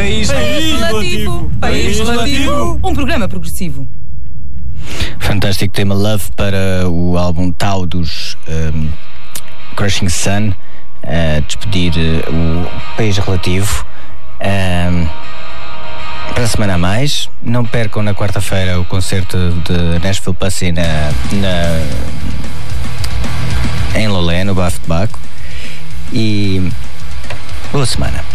País Relativo. País Relativo. Um programa progressivo. Fantástico tema Love para o álbum Tau dos Crushing Sun. Despedir o País Relativo. Para a semana a mais. Não percam na quarta-feira o concerto de Nashville Pussy em Lolé, no Bafo de Baco. E boa semana.